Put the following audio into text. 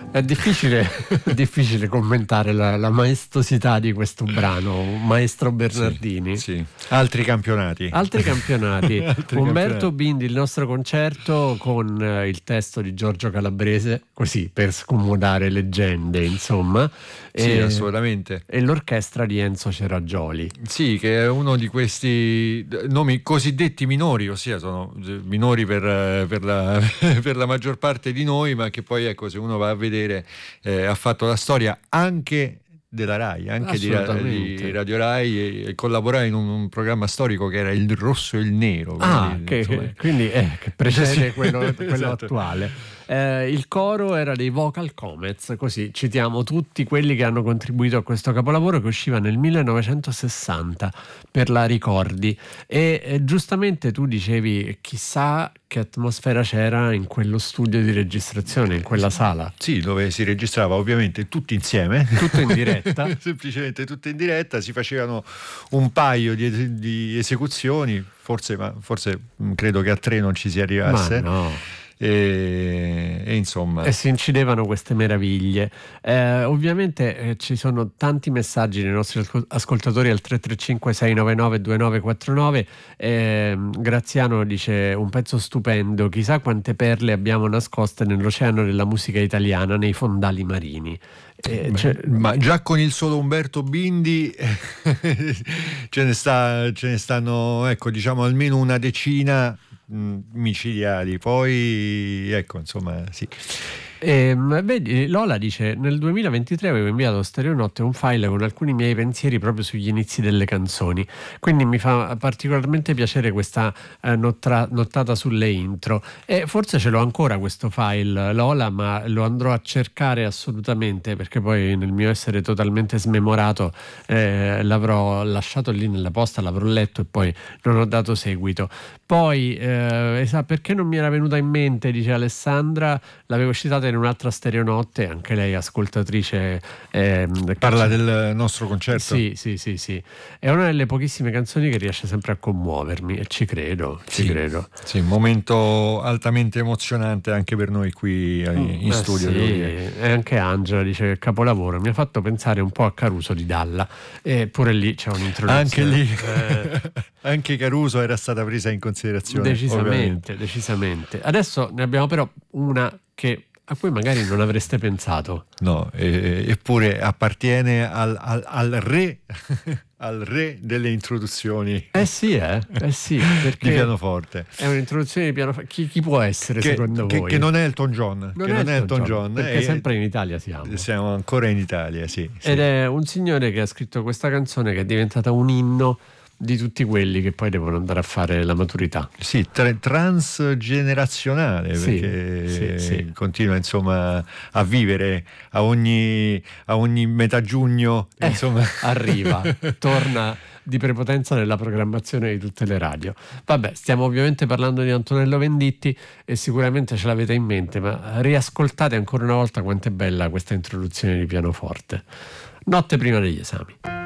È difficile commentare la maestosità di questo brano, Maestro Bernardini. Sì. Altri campionati. Altri Umberto Bindi, il nostro concerto con il testo di Giorgio Calabrese, così per scomodare leggende, insomma. Sì, assolutamente. E l'orchestra di Enzo Ceraggioli. Sì, che è uno di questi nomi cosiddetti minori, ossia sono minori per la maggior parte di noi, ma che poi, ecco, se uno va a vedere, ha fatto la storia anche della Rai, anche di Radio Rai, e collaborare in un programma storico che era Il Rosso e il Nero. Quindi che precede quello Esatto. attuale. Il coro era dei Vocal Comets, così citiamo tutti quelli che hanno contribuito a questo capolavoro che usciva nel 1960 per la Ricordi. E giustamente tu dicevi, chissà che atmosfera c'era in quello studio di registrazione, in quella sala. Sì, dove si registrava ovviamente tutti insieme, tutto in diretta. Semplicemente tutto in diretta, si facevano un paio di esecuzioni, forse credo che a 3 non ci si arrivasse. Ma no. E insomma, e si incidevano queste meraviglie. Ovviamente ci sono tanti messaggi dei nostri ascoltatori al 335 699 2949. Graziano dice: un pezzo stupendo, chissà quante perle abbiamo nascoste nell'oceano della musica italiana, nei fondali marini. Ma già con il solo Umberto Bindi ce ne stanno, ecco, diciamo almeno una decina micidiali. Poi ecco, insomma, sì. Vedi, Lola dice: nel 2023 avevo inviato a Stereonotte un file con alcuni miei pensieri proprio sugli inizi delle canzoni, quindi mi fa particolarmente piacere questa nottata sulle intro, e forse ce l'ho ancora questo file, Lola, ma lo andrò a cercare assolutamente, perché poi nel mio essere totalmente smemorato l'avrò lasciato lì nella posta, l'avrò letto e poi non ho dato seguito. Poi perché non mi era venuta in mente, dice Alessandra, l'avevo citata in un'altra Stereonotte, anche lei ascoltatrice. Parla del nostro concerto. Sì. È una delle pochissime canzoni che riesce sempre a commuovermi, e ci credo. Sì, un momento altamente emozionante anche per noi qui in studio. Sì. E anche Angela dice che capolavoro, mi ha fatto pensare un po' a Caruso di Dalla, e pure lì c'è un'introduzione. Anche lì anche Caruso era stata presa in considerazione. Decisamente. Adesso ne abbiamo però una a cui magari non avreste pensato. No, eppure appartiene al re al re delle introduzioni. Sì, perché di pianoforte. È un'introduzione di pianoforte. Chi può essere secondo voi? Che non è Elton John. Non è Elton John. Perché sempre in Italia siamo. Siamo ancora in Italia, sì. Ed è un signore che ha scritto questa canzone che è diventata un inno di tutti quelli che poi devono andare a fare la maturità. Sì, transgenerazionale, perché sì. continua insomma a vivere a ogni metà giugno, insomma. Arriva, torna di prepotenza nella programmazione di tutte le radio. Vabbè, stiamo ovviamente parlando di Antonello Venditti e sicuramente ce l'avete in mente, ma riascoltate ancora una volta quanto è bella questa introduzione di pianoforte. Notte prima degli esami.